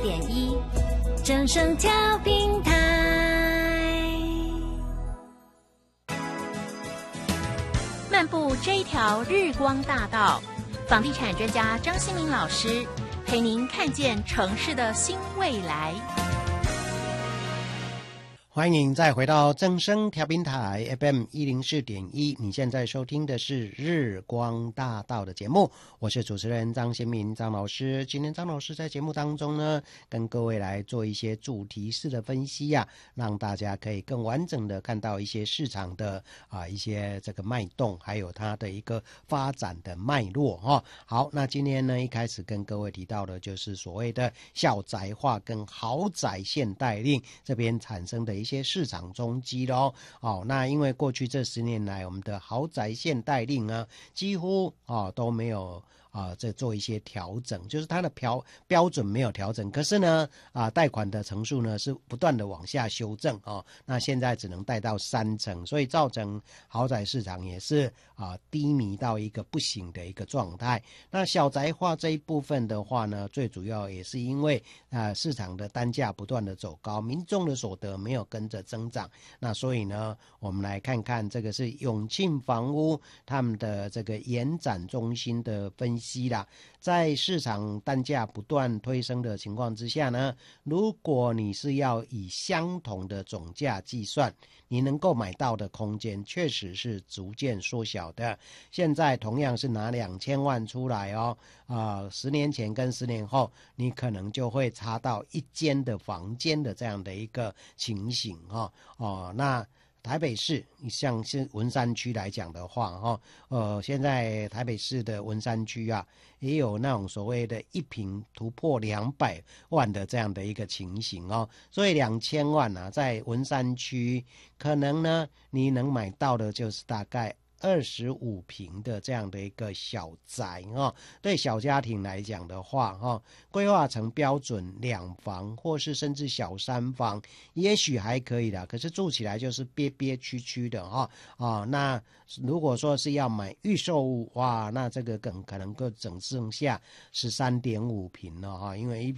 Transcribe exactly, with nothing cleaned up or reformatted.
点一，正声调频台。漫步这一条日光大道，房地产专家张新民老师陪您看见城市的新未来。 欢迎再回到正声调频台 F M 一零四点一，你现在收听的是日光大道的节目，我是主持人张新民张老师。今天张老师在节目当中呢，跟各位来做一些主题式的分析啊，让大家可以更完整的看到一些市场的啊一些这个脉动，还有它的一个发展的脉络哈、哦。好，那今天呢一开始跟各位提到的就是所谓的小宅化跟豪宅现代令这边产生的一些市场冲击咯。哦，那因为过去这十年来，我们的豪宅现代令呢，几乎哦都没有啊，在做一些调整，就是它的标标准没有调整，可是呢，啊，贷款的成数呢是不断的往下修正哦，那现在只能贷到三成，所以造成豪宅市场也是啊低迷到一个不行的一个状态。那小宅化这一部分的话呢，最主要也是因为啊市场的单价不断的走高，民众的所得没有跟着增长，那所以呢，我们来看看这个是永庆房屋他们的这个延展中心的分析啦。在市场单价不断推升的情况之下呢，如果你是要以相同的总价计算，你能够买到的空间确实是逐渐缩小的。现在同样是拿两千万出来哦，啊、呃，十年前跟十年后，你可能就会差到一间的房间的这样的一个情形哈、哦。哦，那台北市像是文山区来讲的话哈，呃，现在台北市的文山区啊，也有那种所谓的一坪突破两百万的这样的一个情形哦，所以两千万啊，在文山区可能呢，你能买到的就是大概二十五坪的这样的一个小宅哦，对小家庭来讲的话哈，规划成标准两房或是甚至小三房，也许还可以的，可是住起来就是憋憋屈屈的哈啊。那如果说是要买预售屋，哇，那这个更可能够整剩下十三点五坪了哈，因为一